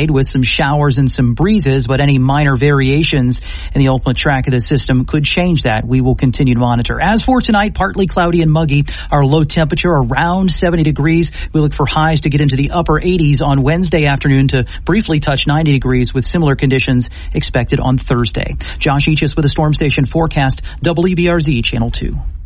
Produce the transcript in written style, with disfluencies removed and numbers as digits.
with some showers and some breezes, but any minor variations in the ultimate track of the system could change that. We will continue to monitor. As for tonight, partly cloudy and muggy. Our low temperature around 70 degrees. We look for highs to get into the upper 80s on Wednesday afternoon to briefly touch 90 degrees with similar conditions expected on Thursday. Josh Eachus with the Storm Station forecast, WBRZ Channel 2.